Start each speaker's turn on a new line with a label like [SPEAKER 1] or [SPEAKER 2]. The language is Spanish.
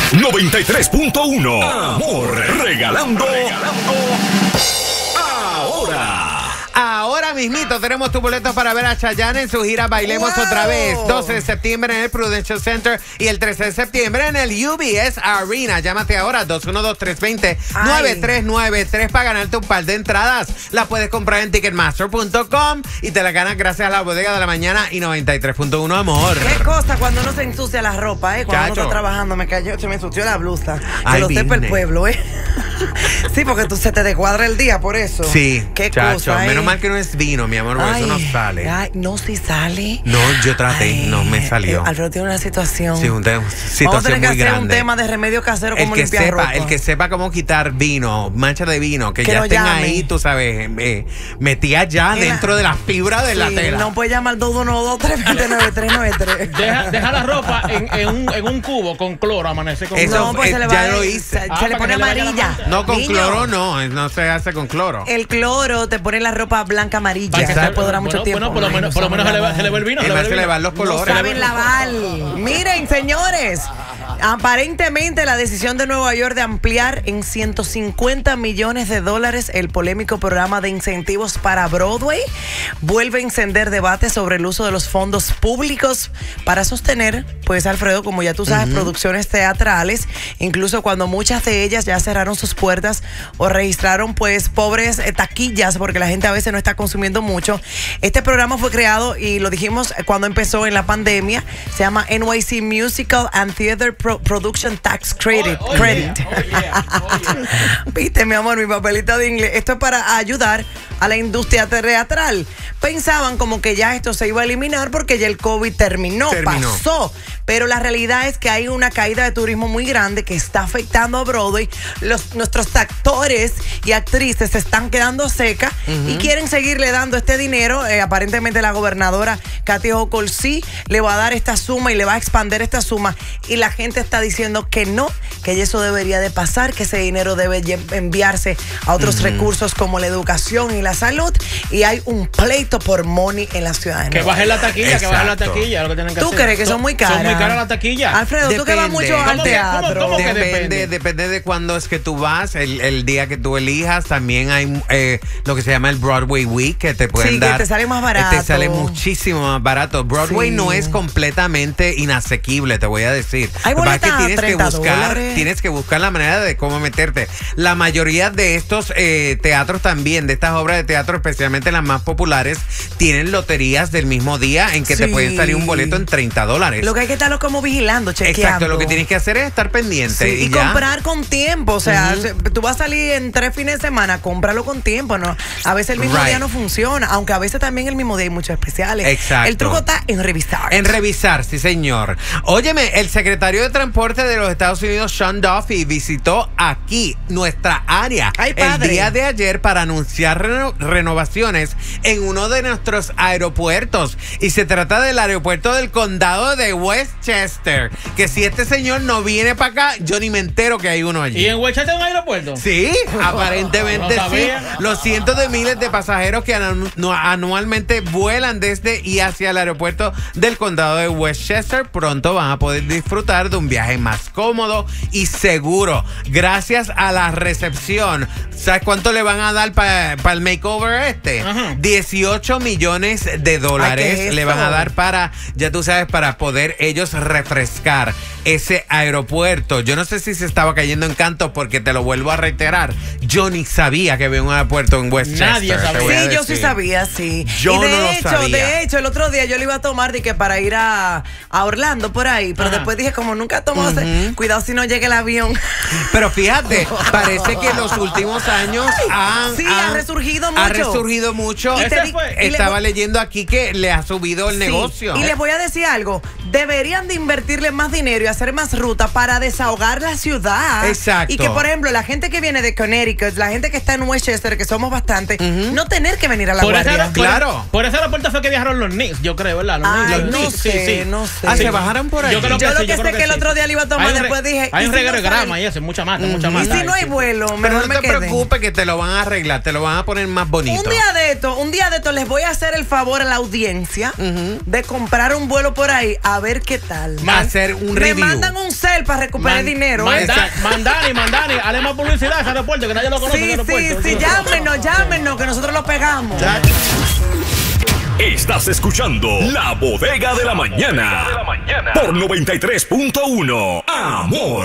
[SPEAKER 1] 93.1. Amor, regalando ahora.
[SPEAKER 2] Ahora mismito tenemos tu boleto para ver a Chayanne en su gira Bailemos Otra Vez. 12 de septiembre en el Prudential Center y el 13 de septiembre en el UBS Arena. Llámate ahora 212-320-9393 para ganarte un par de entradas. Las puedes comprar en Ticketmaster.com y te la ganas gracias a la Bodega de la Mañana y 93.1 Amor.
[SPEAKER 3] Qué cosa cuando uno se ensucia la ropa, cuando uno está trabajando, se me ensució la blusa. Que lo sepa el pueblo, Sí, porque tú se te descuadra el día por eso.
[SPEAKER 2] Sí,
[SPEAKER 3] qué
[SPEAKER 2] chacho,
[SPEAKER 3] cosa,
[SPEAKER 2] menos mal que no es vino, mi amor, porque eso no sale.
[SPEAKER 3] Ay, no, si sale.
[SPEAKER 2] No, yo traté, no me salió.
[SPEAKER 3] Alfredo tiene una situación.
[SPEAKER 2] Sí, una situación
[SPEAKER 3] Vamos a tener que
[SPEAKER 2] muy
[SPEAKER 3] hacer
[SPEAKER 2] grande.
[SPEAKER 3] un tema de remedio casero como limpiar ropa.
[SPEAKER 2] El que sepa cómo quitar vino, mancha de vino, que ya estén ahí, tú sabes, metía ya dentro de la fibra de la tela.
[SPEAKER 3] No puede llamar 212-320-9393.
[SPEAKER 4] Deja la ropa en un cubo con cloro, amanece con
[SPEAKER 2] eso.
[SPEAKER 3] No, pues se le
[SPEAKER 2] ya lo hice.
[SPEAKER 3] Se le pone amarilla.
[SPEAKER 2] No, con cloro no se hace con cloro.
[SPEAKER 3] El cloro te pone la ropa blanca amarilla.
[SPEAKER 2] Exacto.
[SPEAKER 3] Después dura mucho tiempo.
[SPEAKER 4] Bueno, por lo menos se le va el vino.
[SPEAKER 2] Se le van los colores.
[SPEAKER 3] No saben lavar. Miren, señores. Aparentemente la decisión de Nueva York de ampliar en $150 millones el polémico programa de incentivos para Broadway vuelve a encender debates sobre el uso de los fondos públicos para sostener, pues Alfredo, como ya tú sabes, producciones teatrales, incluso cuando muchas de ellas ya cerraron sus puertas o registraron pues pobres taquillas porque la gente a veces no está consumiendo mucho. Este programa fue creado y lo dijimos cuando empezó en la pandemia, se llama NYC Musical and Theater Production Tax Credit. Viste, mi amor, mi papelita de inglés. Esto es para ayudar a la industria teatral. Pensaban como que ya esto se iba a eliminar porque ya el COVID terminó. Pasó. Pero la realidad es que hay una caída de turismo muy grande que está afectando a Broadway. Nuestros actores y actrices se están quedando secas y quieren seguirle dando este dinero. Aparentemente la gobernadora Kathy Hochul sí le va a dar esta suma y le va a expandir esta suma. Y la gente está diciendo que no, que eso debería de pasar, que ese dinero debe enviarse a otros recursos como la educación y la salud. Y hay un pleito por money en la ciudad de Nueva York.
[SPEAKER 4] Que baje la taquilla, que baje la taquilla. Lo que tienen que
[SPEAKER 3] ¿Tú
[SPEAKER 4] hacer.
[SPEAKER 3] crees que son muy caras?
[SPEAKER 4] Son muy caras la taquilla.
[SPEAKER 3] Alfredo, tú que vas mucho al teatro.
[SPEAKER 4] ¿Cómo que depende?
[SPEAKER 2] Depende de cuándo es que tú vas, el día que tú elijas. También hay lo que se llama el Broadway Week, que te pueden dar.
[SPEAKER 3] Sí, que te sale más barato.
[SPEAKER 2] Te sale muchísimo más barato. Broadway no es completamente inasequible, te voy a decir.
[SPEAKER 3] Hay boletas a
[SPEAKER 2] tienes que buscar la manera de cómo meterte. La mayoría de estos teatros también, de estas obras de teatro, especialmente las más populares, tienen loterías del mismo día en que te pueden salir un boleto en $30.
[SPEAKER 3] Lo que hay que estarlo como vigilando, chequeando.
[SPEAKER 2] Exacto, lo que tienes que hacer es estar pendiente.
[SPEAKER 3] Y comprar con tiempo. O sea, tú vas a salir en 3 fines de semana, cómpralo con tiempo, ¿no? A veces el mismo día no funciona, aunque a veces también el mismo día hay muchos especiales.
[SPEAKER 2] Exacto.
[SPEAKER 3] El truco está en revisar.
[SPEAKER 2] En revisar, sí, señor. Óyeme, el secretario de Transporte de los Estados Unidos, Sean Duffy, visitó aquí, nuestra área, el día de ayer para anunciar renovaciones en uno de nuestros aeropuertos. Y se trata del aeropuerto del condado de Westchester. Que si este señor no viene para acá, yo ni me entero que hay uno allí.
[SPEAKER 4] ¿Y en Westchester hay un aeropuerto?
[SPEAKER 2] Sí, aparentemente sí. Los cientos de miles de pasajeros que anualmente vuelan desde y hacia el aeropuerto del condado de Westchester pronto van a poder disfrutar de un viaje más cómodo y seguro gracias a la recepción. ¿Sabes cuánto le van a dar para el makeover este? $18 millones le van a dar para, ya tú sabes, para poder ellos refrescar ese aeropuerto. Yo no sé si se estaba cayendo en canto porque te lo vuelvo a reiterar. Yo ni sabía que había un aeropuerto en Westchester.
[SPEAKER 4] Nadie sabía.
[SPEAKER 3] Sí, yo sí sabía, sí.
[SPEAKER 2] Yo no lo sabía.
[SPEAKER 3] De hecho, el otro día yo lo iba a tomar para ir a Orlando por ahí, pero después dije, como nunca tomó, cuidado si no llega el avión.
[SPEAKER 2] Pero fíjate, parece que en los últimos años ha resurgido mucho. Ha resurgido mucho. Estaba leyendo aquí que le ha subido el negocio.
[SPEAKER 3] Y les voy a decir algo. Deberían de invertirle más dinero y hacer más ruta para desahogar la ciudad.
[SPEAKER 2] Exacto.
[SPEAKER 3] Y que, por ejemplo, la gente que viene de Connecticut, la gente que está en Westchester, que somos bastante, no tener que venir a la Guardia.
[SPEAKER 2] Claro.
[SPEAKER 4] Por ese aeropuerto fue que viajaron los Knicks, yo creo, ¿verdad?
[SPEAKER 3] No sé.
[SPEAKER 2] ¿Se bajaron por ahí?
[SPEAKER 3] Yo lo que sé que el otro día le iba a tomar, después dije...
[SPEAKER 4] Hay un reguero de grama y eso, mucha mata.
[SPEAKER 3] Y si no hay vuelo,
[SPEAKER 2] pero
[SPEAKER 3] mejor
[SPEAKER 2] no te preocupes que te lo van a arreglar, te lo van a poner más bonito.
[SPEAKER 3] Un día de esto les voy a hacer el favor a la audiencia de comprar un vuelo por ahí a ver qué tal.
[SPEAKER 2] Va a hacer un review.
[SPEAKER 3] Me mandan un selfie él para recuperar dinero.
[SPEAKER 4] Mandani, hale más publicidad a ese aeropuerto, que nadie lo conoce.
[SPEAKER 3] Sí, llámenos, que nosotros lo pegamos.
[SPEAKER 1] Estás escuchando La Bodega de la Mañana por 93.1 Amor.